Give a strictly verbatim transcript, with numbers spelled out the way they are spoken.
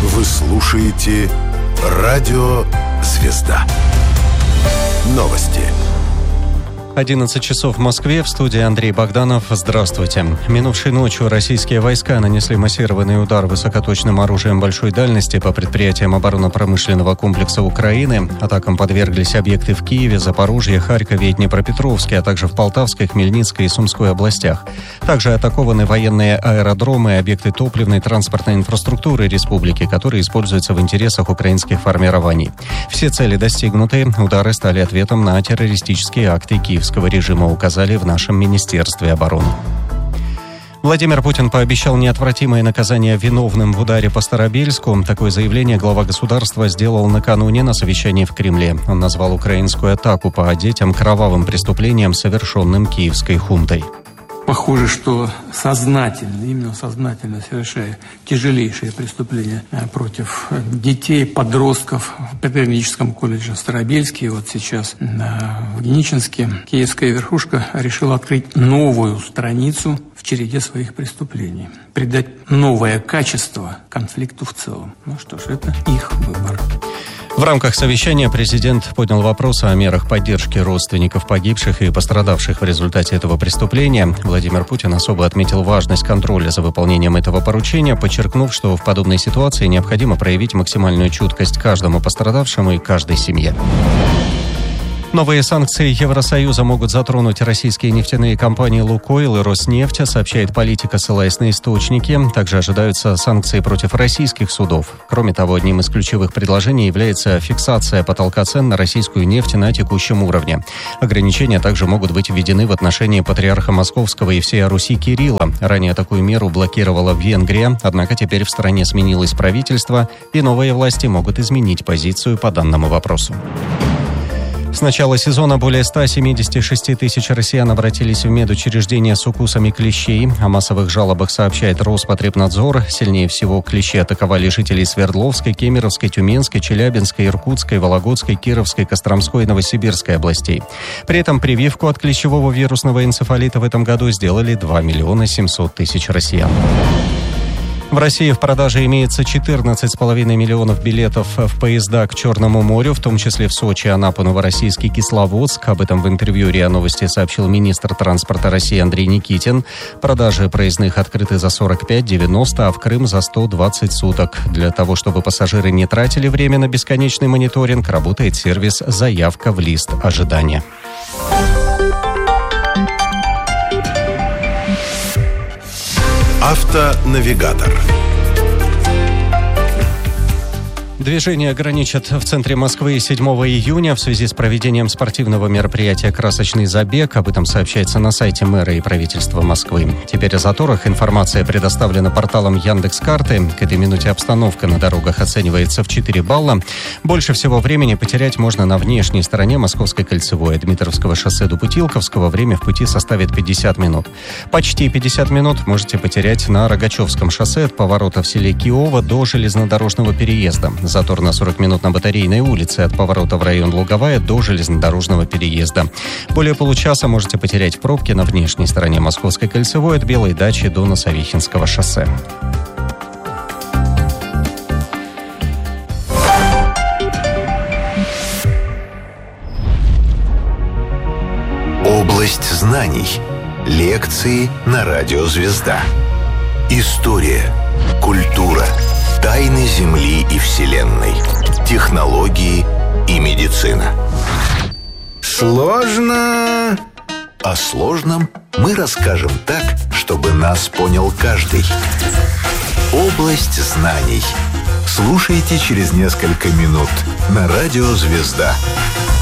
Вы слушаете «Радио Звезда». Новости. одиннадцать часов в Москве, в студии Андрей Богданов. Здравствуйте. Минувшей ночью российские войска нанесли массированный удар высокоточным оружием большой дальности по предприятиям оборонно-промышленного комплекса Украины. Атакам подверглись объекты в Киеве, Запорожье, Харькове и Днепропетровске, а также в Полтавской, Хмельницкой и Сумской областях. Также атакованы военные аэродромы и объекты топливной транспортной инфраструктуры республики, которые используются в интересах украинских формирований. Все цели достигнуты. Удары стали ответом на террористические акты Киевского режима, указали в нашем Министерстве обороны. Владимир Путин пообещал неотвратимое наказание виновным в ударе по Старобельску. Такое заявление глава государства сделал накануне на совещании в Кремле. Он назвал украинскую атаку по детям кровавым преступлением, совершенным киевской хунтой. Похоже, что сознательно, именно сознательно совершая тяжелейшие преступления против детей, подростков в педагогическом колледже Старобельске, вот сейчас в Геничинске, киевская верхушка решила открыть новую страницу в череде своих преступлений, придать новое качество конфликту в целом. Ну что ж, это их выбор. В рамках совещания президент поднял вопрос о мерах поддержки родственников погибших и пострадавших в результате этого преступления. Владимир Путин особо отметил важность контроля за выполнением этого поручения, подчеркнув, что в подобной ситуации необходимо проявить максимальную чуткость каждому пострадавшему и каждой семье. Новые санкции Евросоюза могут затронуть российские нефтяные компании «Лукойл» и «Роснефть», сообщает Политика, ссылаясь на источники. Также ожидаются санкции против российских судов. Кроме того, одним из ключевых предложений является фиксация потолка цен на российскую нефть на текущем уровне. Ограничения также могут быть введены в отношении патриарха Московского и всей Руси Кирилла. Ранее такую меру блокировала Венгрия, однако теперь в стране сменилось правительство, и новые власти могут изменить позицию по данному вопросу. С начала сезона более ста семидесяти шести тысяч россиян обратились в медучреждения с укусами клещей. О массовых жалобах сообщает Роспотребнадзор. Сильнее всего клещи атаковали жителей Свердловской, Кемеровской, Тюменской, Челябинской, Иркутской, Вологодской, Кировской, Костромской и Новосибирской областей. При этом прививку от клещевого вирусного энцефалита в этом году сделали два миллиона семьсот тысяч россиян. В России в продаже имеется четырнадцать с половиной миллионов билетов в поезда к Черному морю, в том числе в Сочи, Анапу, Новороссийск и Кисловодск. Об этом в интервью РИА Новости сообщил министр транспорта России Андрей Никитин. Продажи проездных открыты за сорок пять - девяносто, а в Крым за сто двадцать суток. Для того, чтобы пассажиры не тратили время на бесконечный мониторинг, работает сервис «Заявка в лист ожидания». Автонавигатор. Движение ограничат в центре Москвы седьмого июня в связи с проведением спортивного мероприятия «Красочный забег». Об этом сообщается на сайте мэра и правительства Москвы. Теперь о заторах информация предоставлена порталом Яндекс.Карты. К этой минуте обстановка на дорогах оценивается в четыре балла. Больше всего времени потерять можно на внешней стороне Московской кольцевой. От Дмитровского шоссе до Путилковского время в пути составит пятьдесят минут. Почти пятьдесят минут можете потерять на Рогачевском шоссе от поворота в селе Киово до железнодорожного переезда. Затор на сорок минут на Батарейной улице от поворота в район Луговая до железнодорожного переезда. Более получаса можете потерять в пробке на внешней стороне Московской кольцевой от Белой дачи до Носовихинского шоссе. Область знаний. Лекции на радио «Звезда». История, культура, тайны Земли и Вселенной, технологии и медицина. Сложно. О сложном мы расскажем так, чтобы нас понял каждый. Область знаний. Слушайте через несколько минут на радио «Звезда».